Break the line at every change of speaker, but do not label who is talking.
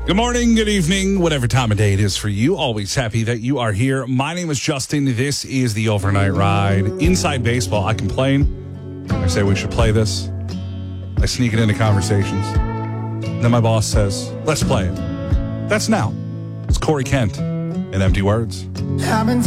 Good morning, good evening, whatever time of day it is for you. Always happy that you are here. My name is Justin. This is the Overnight Ride. Inside Baseball, I complain. I say we should play this. I sneak it into conversations. Then my boss says, let's play it. That's now. It's Corey Kent and Empty Words.